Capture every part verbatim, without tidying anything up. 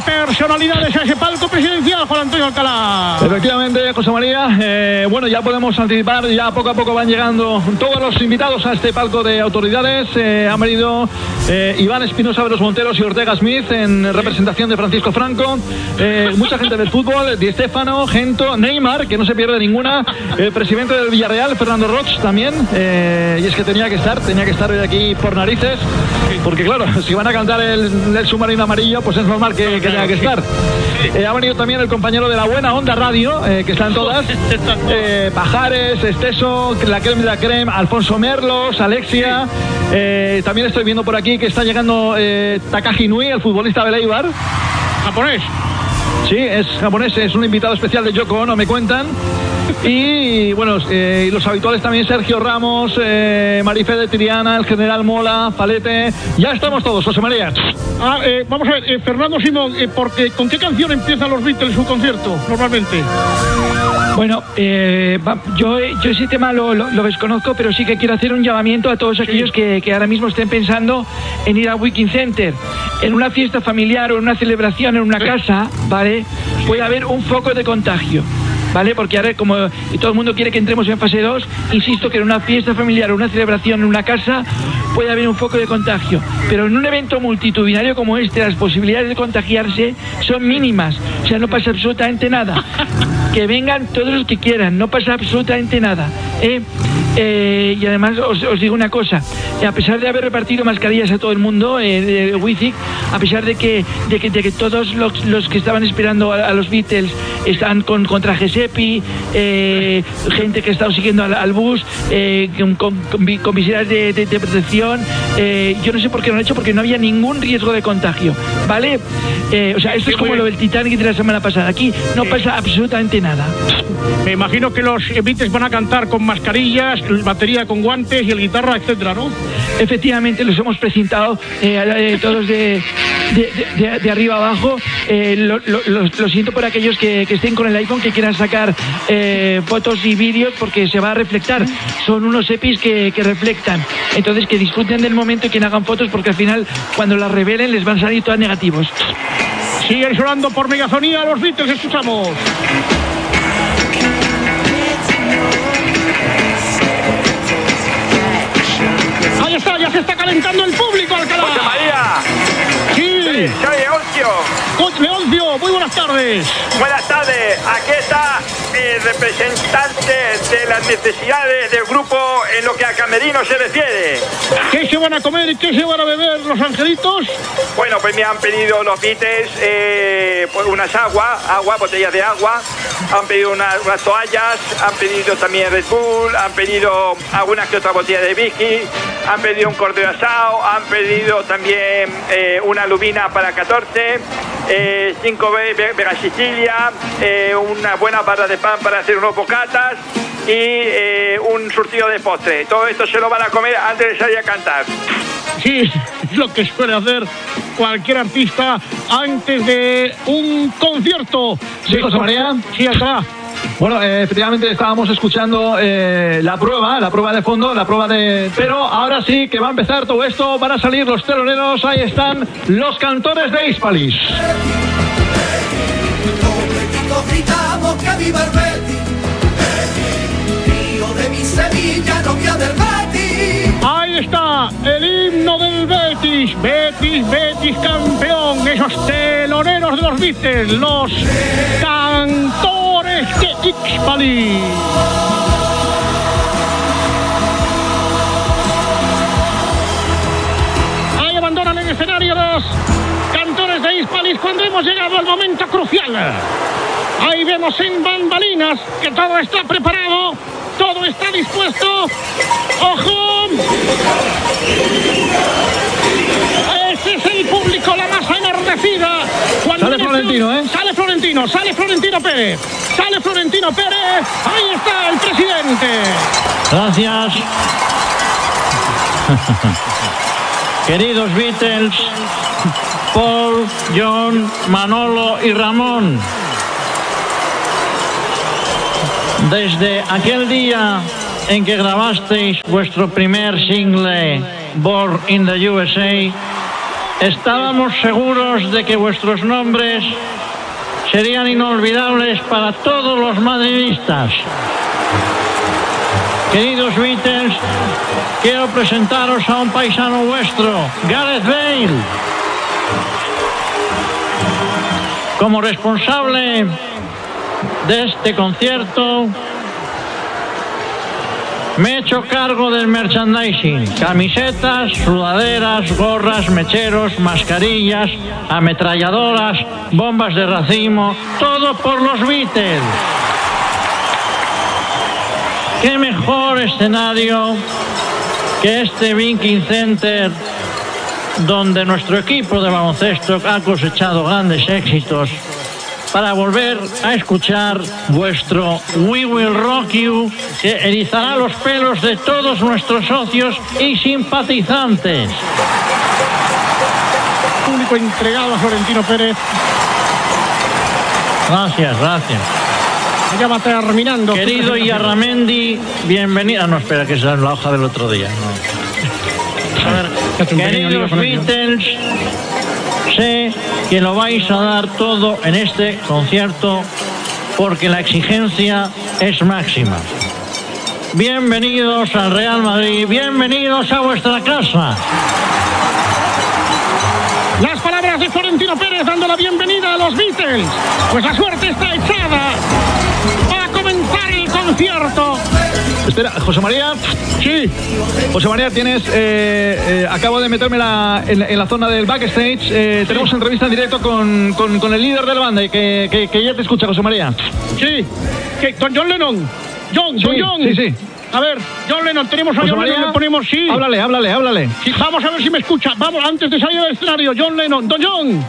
personalidades a ese palco presidencial, Juan Antonio Alcalá. Efectivamente, José María. Eh, bueno, ya podemos anticipar, ya poco a poco van llegando todos los invitados a este palco de autoridades. Eh, han venido eh, Iván Espinosa de los Monteros y Ortega Smith en representación de Francisco Franco. Eh, mucha gente del fútbol, Di Stéfano, Gento, Neymar, que no se pierde ninguna. El presidente del Villarreal, Fernando Roch, también. Eh, y es que tenía que estar, tenía que estar hoy aquí por narices. Porque claro, si van a cantar el, el submarino amarillo, pues es normal que, que tenga que estar. Eh, ha venido también el compañero de la Buena Onda Radio, eh, que están todas. Eh, Pajares, Esteso, la creme de la creme, Alfonso Merlos, Alexia. Eh, también estoy viendo por aquí que está llegando eh, Takashi Nui, el futbolista de Eibar. Japonés. Sí, es japonés, es un invitado especial de Yoko Ono, me cuentan. Y bueno, eh, los habituales también, Sergio Ramos, eh, Marifé de Triana, el general Mola, Falete. Ya estamos todos, José María. Ah, eh, vamos a ver, eh, Fernando Simón, eh, porque, ¿con qué canción empiezan los Beatles su concierto normalmente? Bueno, eh, yo, yo ese tema lo, lo, lo desconozco, pero sí que quiero hacer un llamamiento a todos aquellos sí. que, que ahora mismo estén pensando en ir a Wiking Center. En una fiesta familiar o en una celebración en una sí. casa, ¿vale? Puede haber un foco de contagio, ¿vale? Porque ahora, como todo el mundo quiere que entremos en fase dos, insisto que en una fiesta familiar o una celebración en una casa puede haber un foco de contagio. Pero en un evento multitudinario como este, las posibilidades de contagiarse son mínimas. O sea, no pasa absolutamente nada. Que vengan todos los que quieran, no pasa absolutamente nada. ¿eh? Eh, y además os, os digo una cosa, a pesar de haber repartido mascarillas a todo el mundo, eh, de Wizzing, a pesar de que, de que, de que todos los, los que estaban esperando a, a los Beatles están con, con trajes EPI, eh, gente que ha estado siguiendo al, al bus, eh, con, con, con, con viseras de, de, de protección, eh, yo no sé por qué no lo han hecho, porque no había ningún riesgo de contagio, ¿vale? Eh, o sea, esto es como lo del Titanic de la semana pasada, aquí no pasa absolutamente nada. Me imagino que los Beatles van a cantar con mascarillas, batería con guantes y el guitarra, etcétera, ¿no? Efectivamente, los hemos presentado eh, eh, todos de, de, de, de arriba abajo. Eh, lo, lo, lo, lo siento por aquellos que, que estén con el iPhone, que quieran sacar eh, fotos y vídeos, porque se va a reflectar. Son unos EPIs que, que reflectan. Entonces, que disfruten del momento y que hagan fotos, porque al final, cuando las revelen, les van a salir todas negativos. Siguen sonando por megafonía los Beatles, escuchamos. Ahí está, ya se está calentando el público, Alcalá. José María. Sí. Sí, soy Leoncio. Coach Leoncio, muy buenas tardes. Buenas tardes. Aquí está el representante de las necesidades del grupo en lo que a camerino se refiere. ¿Qué se van a comer y qué se van a beber los angelitos? Bueno, pues me han pedido los Beatles eh, pues unas agua, agua, botellas de agua. Han pedido unas, unas toallas, han pedido también Red Bull, han pedido algunas que otras botellas de whisky, han pedido un cordero asado, han pedido también eh, una lubina para catorce, eh, cinco Vega Sicilia, eh, una buena barra de pan para hacer unos bocatas y eh, un surtido de postre. Todo esto se lo van a comer antes de salir a cantar. Sí, es lo que suele hacer cualquier artista antes de un concierto. Sí, José María. Sí, acá. Bueno, eh, efectivamente estábamos escuchando eh, la prueba, la prueba de fondo, la prueba de... Pero ahora sí que va a empezar todo esto, van a salir los teloneros, ahí están los cantores de Hispalis. Gritamos que viva el Betis, tío de mi Sevilla, novia del Betis. Ahí está el himno del Betis, Betis, Betis campeón, esos teloneros de los Beatles, los cantores de Hispalis. Ahí abandonan el escenario los cantores de Hispalis cuando hemos llegado al momento crucial. Ahí vemos en bambalinas que todo está preparado, todo está dispuesto. ¡Ojo! Ese es el público, la masa enardecida. Cuando sale Florentino, ¿eh? Sale Florentino, sale Florentino Pérez. Sale Florentino Pérez. Ahí está el presidente. Gracias. Queridos Beatles, Paul, John, Manolo y Ramón. Desde aquel día en que grabasteis vuestro primer single, Born in the U S A, estábamos seguros de que vuestros nombres serían inolvidables para todos los madridistas. Queridos Beatles, quiero presentaros a un paisano vuestro, Gareth Bale. Como responsable de este concierto, me he hecho cargo del merchandising: camisetas, sudaderas, gorras, mecheros, mascarillas, ametralladoras, bombas de racimo, todo por los Beatles. ¿Qué mejor escenario que este Viking Center, donde nuestro equipo de baloncesto ha cosechado grandes éxitos, para volver a escuchar vuestro We Will Rock You, que erizará los pelos de todos nuestros socios y simpatizantes? Público entregado a Florentino Pérez. Gracias, gracias. Ya va terminando. Querido Yarramendi, bienvenido. Ah, no, espera, que esa es la hoja del otro día. No. A ver, queridos Beatles, sé que lo vais a dar todo en este concierto porque la exigencia es máxima. Bienvenidos al Real Madrid, bienvenidos a vuestra casa. Las palabras de Florentino Pérez dando la bienvenida a los Beatles. Pues la suerte está echada. Va a comenzar el concierto. Espera, José María. Sí. José María, tienes. Eh, eh, acabo de meterme la, en, en la zona del backstage. Eh, sí. Tenemos entrevista en directo con, con, con el líder de la banda, que, que, que ya te escucha, José María. Sí. ¿Qué? ¿Don John Lennon? John, sí, Don John. Sí, sí. A ver, John Lennon, tenemos a José John María, Lennon, le ponemos sí. Háblale, háblale, háblale. Sí, vamos a ver si me escucha. Vamos, antes de salir del escenario, John Lennon. Don John.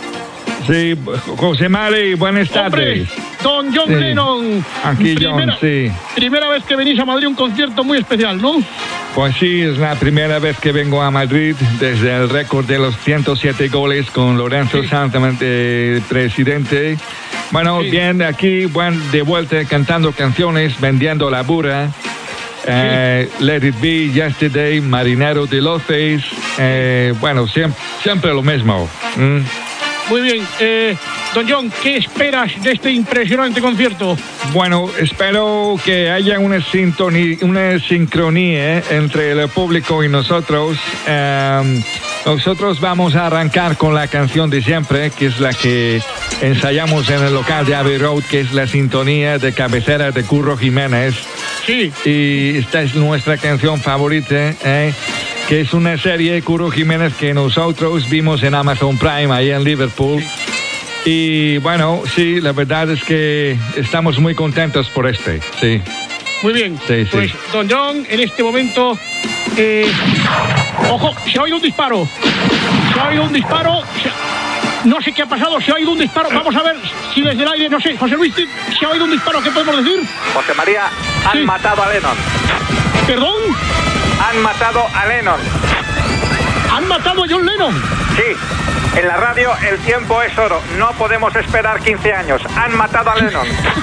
Sí, José María, buenas tardes. Hombre, don John sí. Lennon. Aquí primera, John, sí. Primera vez que venís a Madrid, un concierto muy especial, ¿no? Pues sí, es la primera vez que vengo a Madrid desde el récord de los ciento siete goles con Lorenzo sí. Sanz, eh, presidente. Bueno, sí. bien, aquí, bueno, de vuelta cantando canciones, vendiendo la burra. Eh, sí. Let It Be, Yesterday, Marinero de Loces. Eh, bueno, siempre, siempre lo mismo. ¿Mm? Muy bien. Eh, don John, ¿qué esperas de este impresionante concierto? Bueno, espero que haya una sintonía, una sincronía entre el público y nosotros. Um, nosotros vamos a arrancar con la canción de siempre, que es la que ensayamos en el local de Abbey Road, que es la sintonía de cabecera de Curro Jiménez. Sí. Y esta es nuestra canción favorita, ¿eh? que es una serie, Curro Jiménez, que nosotros vimos en Amazon Prime, ahí en Liverpool. Y bueno, sí, la verdad es que estamos muy contentos por este, sí. Muy bien, sí, sí. Pues don John, en este momento, eh, ojo, se ha oído un disparo, se ha oído un disparo, se, no sé qué ha pasado, se ha oído un disparo, vamos a ver si desde el aire, no sé, José Luis, ¿se ha oído un disparo? ¿Qué podemos decir? José María, han sí. matado a Lennon. ¿Perdón? Han matado a Lennon. ¿Han matado a John Lennon? Sí, en la radio el tiempo es oro, no podemos esperar quince años, han matado a Lennon.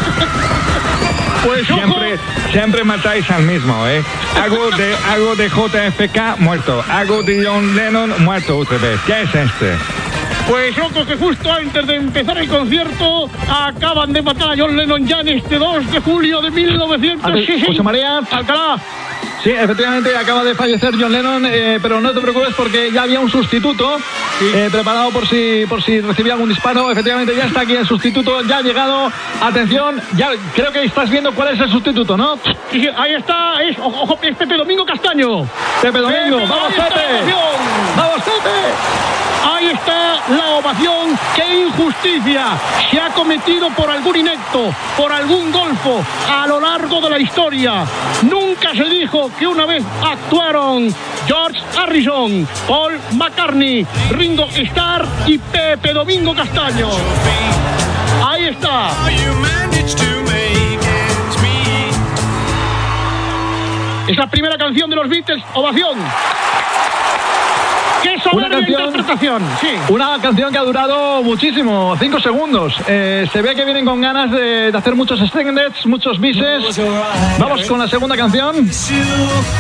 Pues siempre, siempre matáis al mismo, ¿eh? Hago de, hago de J F K, muerto. Hago de John Lennon, muerto otra vez. ¿Qué es este? Pues loco, que justo antes de empezar el concierto acaban de matar a John Lennon ya en este dos de julio de mil novecientos sesenta. José María. Alcalá. Sí, efectivamente acaba de fallecer John Lennon, eh, pero no te preocupes porque ya había un sustituto sí. eh, preparado por si por si recibía algún disparo. Efectivamente ya está aquí el sustituto, ya ha llegado. Atención, ya creo que estás viendo cuál es el sustituto, ¿no? Sí, sí, ahí está, es, ojo, es Pepe Domingo Castaño. Pepe Domingo, Pepe, vamos Pepe. Vamos Pepe. Ahí está la ovación. ¡Qué injusticia se ha cometido por algún inepto, por algún golfo a lo largo de la historia! Nunca se dijo que una vez actuaron George Harrison, Paul McCartney, Ringo Starr y Pepe Domingo Castaño. Ahí está. Es la primera canción de los Beatles. Ovación. ¡Qué soberbia interpretación! Sí. Una canción que ha durado muchísimo, cinco segundos. Eh, se ve que vienen con ganas de, de hacer muchos extendeds, muchos bises. Vamos con la segunda canción.